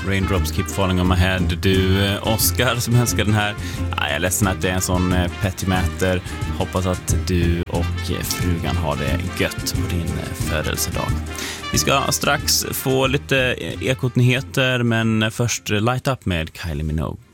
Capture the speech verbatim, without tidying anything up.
Raindrops Keep Falling on My Head. Du, Oscar, som önskar den här. Jag är ledsen att det är en sån pettimäter. Hoppas att du och frugan har det gött på din födelsedag. Vi ska strax få lite ekotnyheter, men först Light Up med Kylie Minogue.